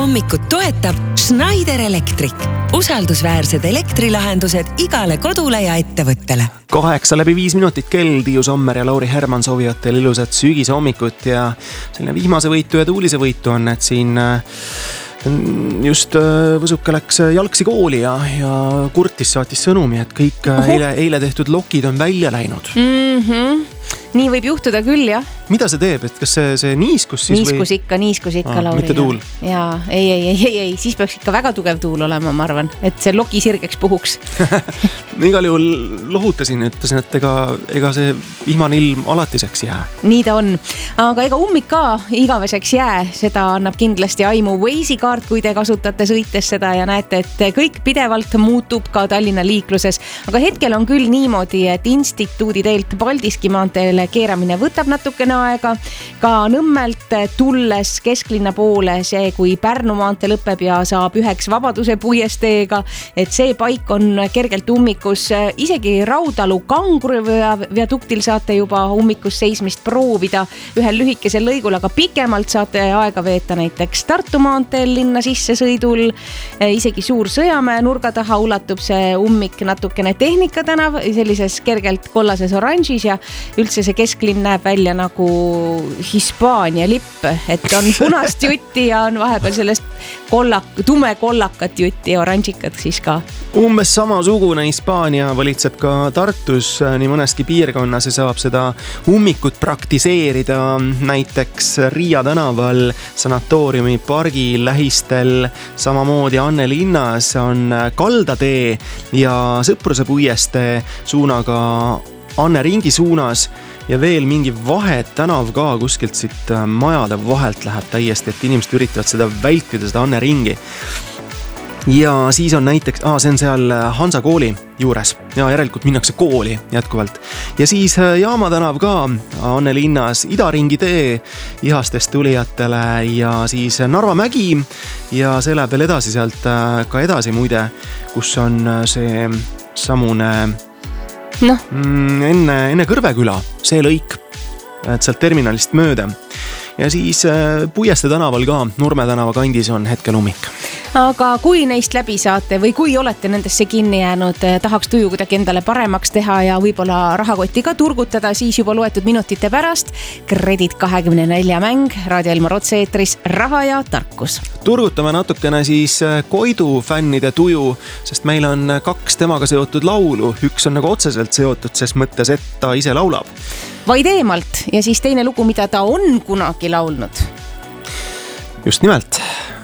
hommikut toetab Schneider Electric. Usaldusväärsed elektrilahendused igale kodule ja ettevõttele. 8:05 kell. Tiiu Sommer ja Lauri Herman soovivad teil ilusat sügise hommikut ja selline vihmase võitu ja tuulise võitu on, et siin just Võsuke läks jalgsi kooli ja kurtis saatis sõnumi, et kõik eile tehtud lokid on välja läinud. Nii võib juhtuda küll, jah. Mida see teeb, et kas see niiskus siis niiskus ikka, Lauri. Mitte tuul? Jaa, ei, siis peaks ikka väga tugev tuul olema, ma arvan, et see loki sirgeks puhuks. Igal juhul lohutasin, ütlesin, et ega see vihmane ilm alatiseks jää. Nii ta on, aga ega ummik ka igaveseks jää, seda annab kindlasti aimu Waze'i kaart, kui te kasutate sõites seda ja näete, et kõik pidevalt muutub ka Tallinna liikluses. Aga hetkel on küll niimoodi, et instituudi teelt Paldiski maanteele keeramine võtab natukene aega, ka Nõmmelt tulles kesklinna poole, see kui Pärnu maantee lõpeb ja saab üheks Vabaduse puiesteega, et see paik on kergelt ummikus, isegi Raudalu Kanguri viaduktil saate juba ummikus seismist proovida ühel lühikesel lõigul, aga pikemalt saate aega veeta näiteks Tartu maanteel linna sisse sõidul, isegi Suur Sõjamäe nurga taha ulatub see ummik natukene Tehnika tänav, sellises kergelt kollases oranžis ja üldse see kesklinn näeb välja nagu Hispaania lipp, et on punast jutti ja on vahepeal sellest tume kollakat jutti ja oranžikat siis ka. Umbes samasugune Hispaania valitseb ka Tartus nii mõneski piirkonnas ja saab seda ummikut praktiseerida näiteks Riia tänaval, Sanatooriumi pargi lähistel, samamoodi Anne linnas on Kaldatee ja Sõpruse puiestee suunaga Anne ringi suunas ja veel mingi vahet tänav ka kuskilt siit majade vahelt läheb täiesti, et inimesed üritavad seda vältida, seda Anne ringi. Ja siis on näiteks, see on seal Hansa kooli juures ja järelikult minnakse kooli jätkuvalt. Ja siis Jaama tänav ka Anne linnas, Idaringi tee ihastest tulijatele ja siis Narva mägi ja see läheb veel edasi sealt ka edasi muide, kus on see samune enne Kõrveküla, see lõik, et sealt terminalist mööda. Ja siis Puieste tänaval ka, Nurme tänava kandis on hetkel ummik. Aga kui neist läbi saate või kui olete nendesse kinni jäänud, tahaks tuju kuidagi endale paremaks teha ja võib-olla rahakotti ka turgutada, siis juba loetud minutite pärast Kredit 24 mäng, Raadio Elmar otse-eetris Raha ja tarkus. Turgutame natukene siis Koidu fännide tuju, sest meil on 2 temaga seotud laulu. Üks on nagu otseselt seotud, sest mõttes, et ta ise laulab. Vaid eemalt ja siis teine lugu, mida ta on kunagi laulnud. Just nimelt.